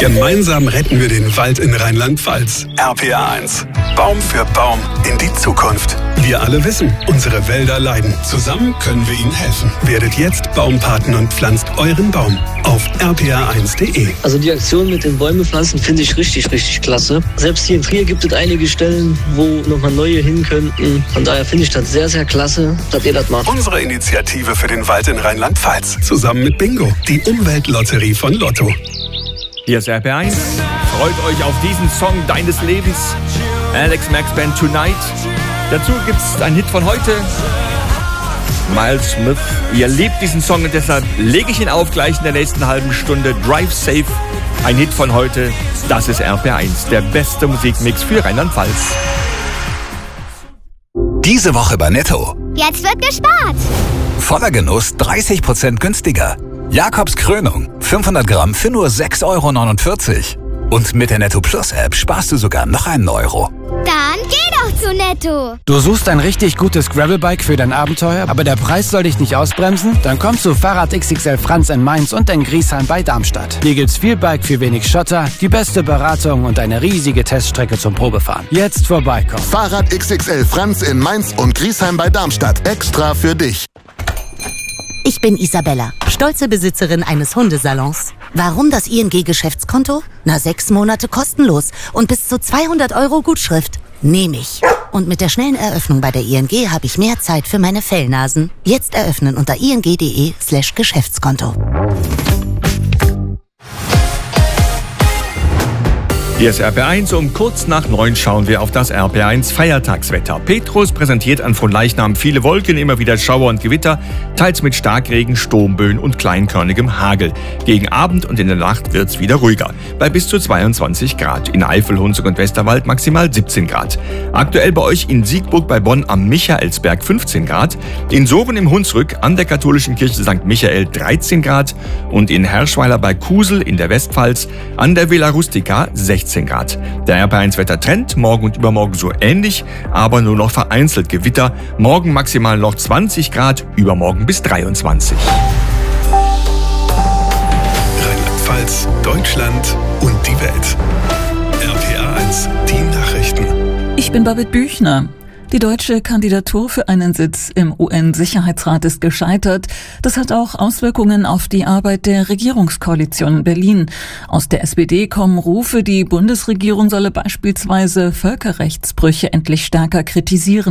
Gemeinsam retten wir den Wald in Rheinland-Pfalz. RPA1. Baum für Baum in die Zukunft. Wir alle wissen, unsere Wälder leiden. Zusammen können wir ihnen helfen. Werdet jetzt Baumpaten und pflanzt euren Baum auf rpa1.de. Also die Aktion mit den Bäume pflanzen finde ich richtig klasse. Selbst hier in Trier gibt es einige Stellen, wo nochmal neue hin könnten. Von daher finde ich das sehr, sehr klasse, dass ihr das macht. Unsere Initiative für den Wald in Rheinland-Pfalz. Zusammen mit Bingo, die Umweltlotterie von Lotto. Hier ist RP1. Freut euch auf diesen Song deines Lebens. Alex Max Band Tonight. Dazu gibt es einen Hit von heute. Miles Smith. Ihr liebt diesen Song und deshalb lege ich ihn auf gleich in der nächsten halben Stunde. Drive Safe. Ein Hit von heute. Das ist RP1. Der beste Musikmix für Rheinland-Pfalz. Diese Woche bei Netto. Jetzt wird gespart. Voller Genuss 30% günstiger. Jakobs Krönung, 500 Gramm für nur 6,49 €. Und mit der Netto Plus App sparst du sogar noch einen Euro. Dann geh doch zu Netto. Du suchst ein richtig gutes Gravelbike für dein Abenteuer, aber der Preis soll dich nicht ausbremsen? Dann komm zu Fahrrad XXL Franz in Mainz und in Griesheim bei Darmstadt. Hier gibt's viel Bike für wenig Schotter, die beste Beratung und eine riesige Teststrecke zum Probefahren. Jetzt vorbeikommen. Fahrrad XXL Franz in Mainz und Griesheim bei Darmstadt. Extra für dich. Ich bin Isabella, stolze Besitzerin eines Hundesalons. Warum das ING-Geschäftskonto? 6 Monate kostenlos und bis zu 200 € Gutschrift. Nehme ich. Und mit der schnellen Eröffnung bei der ING habe ich mehr Zeit für meine Fellnasen. Jetzt eröffnen unter ing.de/Geschäftskonto. Hier ist RP1. Um kurz nach 9 schauen wir auf das RP1 Feiertagswetter. Petrus präsentiert an Fronleichnam viele Wolken, immer wieder Schauer und Gewitter, teils mit Starkregen, Sturmböen und kleinkörnigem Hagel. Gegen Abend und in der Nacht wird's wieder ruhiger, bei bis zu 22 Grad. In Eifel, Hunsrück und Westerwald maximal 17 Grad. Aktuell bei euch in Siegburg bei Bonn am Michaelsberg 15 Grad. In Soren im Hunsrück an der katholischen Kirche St. Michael 13 Grad. Und in Herschweiler bei Kusel in der Westpfalz an der Villa Rustica 16 Grad. Der RP1-Wettertrend morgen und übermorgen so ähnlich, aber nur noch vereinzelt Gewitter. Morgen maximal noch 20 Grad, übermorgen bis 23. Rheinland-Pfalz, Deutschland und die Welt. RPA1, die Nachrichten. Ich bin Babette Büchner. Die deutsche Kandidatur für einen Sitz im UN-Sicherheitsrat ist gescheitert. Das hat auch Auswirkungen auf die Arbeit der Regierungskoalition in Berlin. Aus der SPD kommen Rufe, die Bundesregierung solle beispielsweise Völkerrechtsbrüche endlich stärker kritisieren.